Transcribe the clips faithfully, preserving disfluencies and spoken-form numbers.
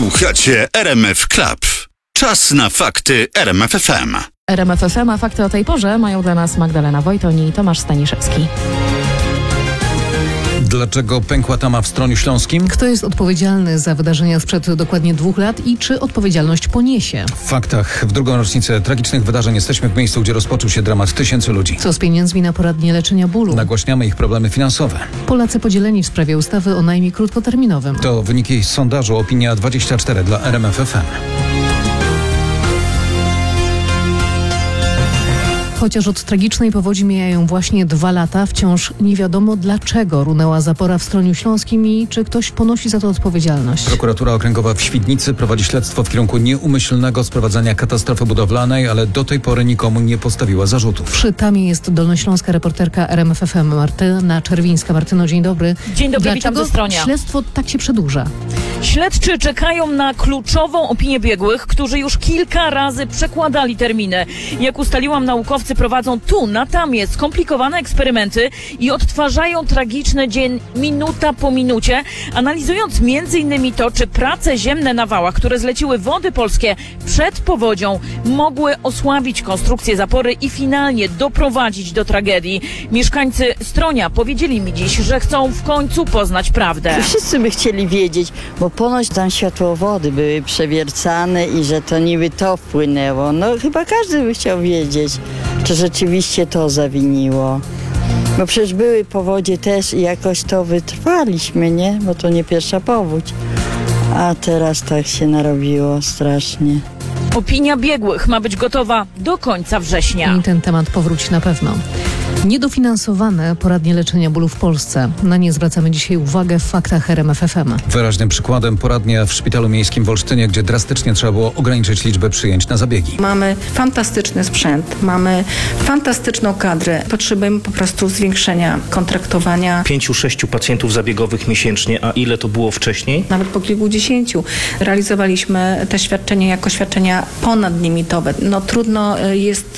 Słuchacie R M F Club. Czas na fakty R M F F M. R M F F M, a fakty o tej porze mają dla nas Magdalena Wojtoń i Tomasz Staniszewski. Dlaczego pękła tama w Stroniu Śląskim? Kto jest odpowiedzialny za wydarzenia sprzed dokładnie dwóch lat i czy odpowiedzialność poniesie? W faktach w drugą rocznicę tragicznych wydarzeń jesteśmy w miejscu, gdzie rozpoczął się dramat tysięcy ludzi. Co z pieniędzmi na poradnie leczenia bólu? Nagłaśniamy ich problemy finansowe. Polacy podzieleni w sprawie ustawy o najmie krótkoterminowym. To wyniki sondażu Opinia dwadzieścia cztery dla R M F F M. Chociaż od tragicznej powodzi mijają właśnie dwa lata, wciąż nie wiadomo, dlaczego runęła zapora w Stroniu Śląskim i czy ktoś ponosi za to odpowiedzialność. Prokuratura Okręgowa w Świdnicy prowadzi śledztwo w kierunku nieumyślnego sprowadzania katastrofy budowlanej, ale do tej pory nikomu nie postawiła zarzutów. Przy tamie jest dolnośląska reporterka R M F F M Martyna Czerwińska. Martyno, dzień dobry. Dzień dobry, witam ze Stronia. Dlaczego śledztwo tak się przedłuża? Śledczy czekają na kluczową opinię biegłych, którzy już kilka razy przekładali terminy. Jak ustaliłam, naukowcy prowadzą tu, na tamie, skomplikowane eksperymenty i odtwarzają tragiczny dzień minuta po minucie, analizując między innymi to, czy prace ziemne na wałach, które zleciły Wody Polskie przed powodzią, mogły osłabić konstrukcję zapory i finalnie doprowadzić do tragedii. Mieszkańcy Stronia powiedzieli mi dziś, że chcą w końcu poznać prawdę. Wszyscy by chcieli wiedzieć, bo ponoć tam światłowody były przewiercane i że to niby to wpłynęło. No chyba każdy by chciał wiedzieć, czy rzeczywiście to zawiniło. Bo przecież były powodzie też i jakoś to wytrwaliśmy, nie? Bo to nie pierwsza powódź. A teraz tak się narobiło strasznie. Opinia biegłych ma być gotowa do końca września. I ten temat powróci na pewno. Niedofinansowane poradnie leczenia bólu w Polsce. Na nie zwracamy dzisiaj uwagę w faktach R M F F M. Wyraźnym przykładem poradnia w Szpitalu Miejskim w Olsztynie, gdzie drastycznie trzeba było ograniczyć liczbę przyjęć na zabiegi. Mamy fantastyczny sprzęt, mamy fantastyczną kadrę. Potrzebujemy po prostu zwiększenia kontraktowania. Pięciu, sześciu pacjentów zabiegowych miesięcznie, a ile to było wcześniej? Nawet po kilkudziesięciu realizowaliśmy te świadczenia jako świadczenia ponadlimitowe. No trudno jest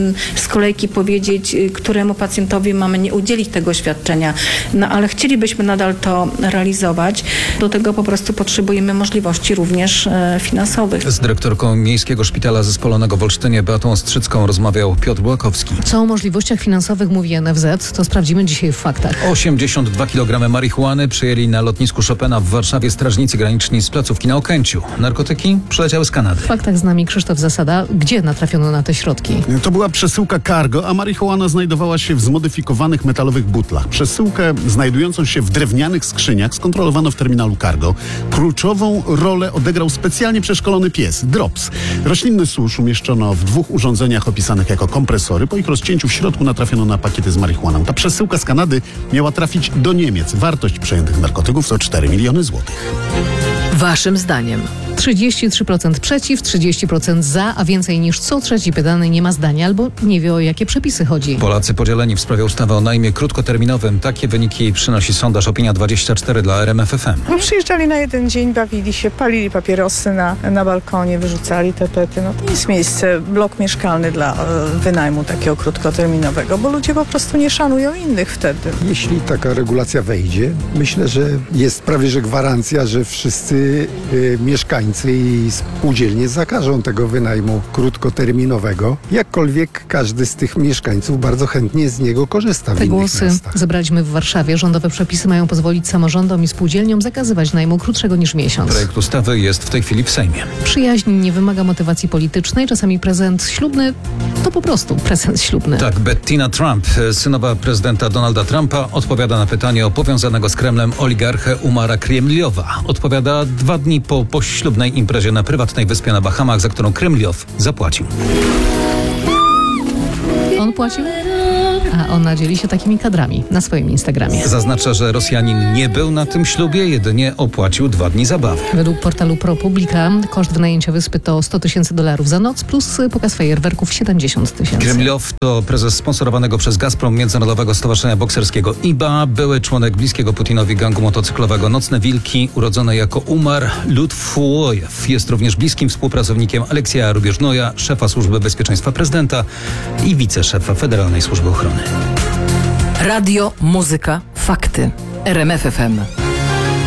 z kolejki powiedzieć, któremu pacjentowi mamy nie udzielić tego świadczenia, no ale chcielibyśmy nadal to realizować. Do tego po prostu potrzebujemy możliwości również e, finansowych. Z dyrektorką Miejskiego Szpitala Zespolonego w Olsztynie Beatą Ostrzycką rozmawiał Piotr Błakowski. Co o możliwościach finansowych mówi N F Z, to sprawdzimy dzisiaj w faktach. osiemdziesiąt dwa kilogramy marihuany przyjęli na lotnisku Chopina w Warszawie strażnicy graniczni z placówki na Okęciu. Narkotyki przyleciały z Kanady. W faktach z nami Krzysztof Zasada. Gdzie natrafiono na te środki? To była przesyłka cargo, a marihuana znajdowała się w zmodyfikowanych metalowych butlach. Przesyłkę znajdującą się w drewnianych skrzyniach skontrolowano w terminalu cargo. Kluczową rolę odegrał specjalnie przeszkolony pies, Drops. Roślinny susz umieszczono w dwóch urządzeniach opisanych jako kompresory. Po ich rozcięciu w środku natrafiono na pakiety z marihuaną. Ta przesyłka z Kanady miała trafić do Niemiec. Wartość przejętych narkotyków to cztery miliony złotych. Waszym zdaniem? trzydzieści trzy procent przeciw, trzydzieści procent za, a więcej niż co trzeci pytany nie ma zdania albo nie wie, o jakie przepisy chodzi. Polacy podzieleni w sprawie ustawy o najmie krótkoterminowym. Takie wyniki przynosi sondaż Opinia dwadzieścia cztery dla R M F F M. No, przyjeżdżali na jeden dzień, bawili się, palili papierosy na, na balkonie, wyrzucali te pety. No to jest miejsce, blok mieszkalny dla e, wynajmu takiego krótkoterminowego, bo ludzie po prostu nie szanują innych wtedy. Jeśli taka regulacja wejdzie, myślę, że jest prawie że gwarancja, że wszyscy y, mieszkańcy i spółdzielnie zakażą tego wynajmu krótkoterminowego. Jakkolwiek każdy z tych mieszkańców bardzo chętnie z niego korzysta w Te innych głosy miastach. zebraliśmy w Warszawie. Rządowe przepisy mają pozwolić samorządom i spółdzielniom zakazywać najmu krótszego niż miesiąc. Projekt ustawy jest w tej chwili w Sejmie. Przyjaźń nie wymaga motywacji politycznej. Czasami prezent ślubny to po prostu prezent ślubny. Tak, Bettina Trump, synowa prezydenta Donalda Trumpa, odpowiada na pytanie o powiązanego z Kremlem oligarchę Umara Kremliowa. Odpowiada dwa dni po poślubnej imprezie na prywatnej wyspie na Bahamach, za którą Kremliow zapłacił. On płacił? A ona dzieli się takimi kadrami na swoim Instagramie. Zaznacza, że Rosjanin nie był na tym ślubie, jedynie opłacił dwa dni zabawy. Według portalu ProPublica koszt wynajęcia wyspy to sto tysięcy dolarów za noc plus pokaz fajerwerków siedemdziesiąt tysięcy. Kremliow to prezes sponsorowanego przez Gazprom Międzynarodowego Stowarzyszenia Bokserskiego I B A, były członek bliskiego Putinowi gangu motocyklowego Nocne Wilki, urodzony jako Umar Lutfuojew. Jest również bliskim współpracownikiem Aleksieja Rubieżnoja, szefa Służby Bezpieczeństwa Prezydenta i wiceszefa Federalnej Służby Ochrony. Radio, muzyka, fakty. R M F F M.